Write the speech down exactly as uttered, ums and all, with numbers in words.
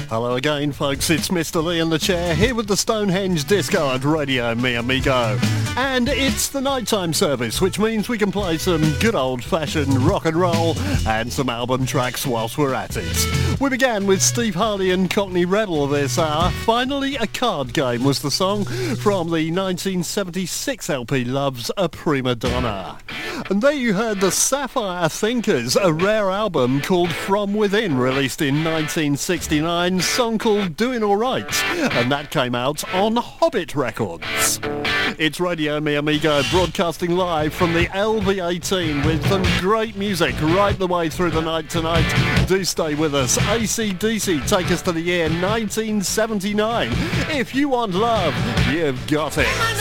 Hello again, folks. It's Mister Lee in the chair, here with the Stonehenge Disco at Radio Mi Amigo. And it's the nighttime service, which means we can play some good old-fashioned rock and roll and some album tracks whilst we're at it. We began with Steve Harley and Cockney Rebel this hour. Finally, A Card Game was the song from the nineteen seventy-six L P Love's a Prima Donna. And there you heard the Sapphire Thinkers, a rare album called From Within, released in nineteen sixty-nine, a song called Doing Alright, and that came out on Hobbit Records. It's Radio Mi Amigo, broadcasting live from the L V eighteen with some great music right the way through the night tonight. Do stay with us. A C D C take us to the year nineteen seventy-nine. If you want love, you've got it.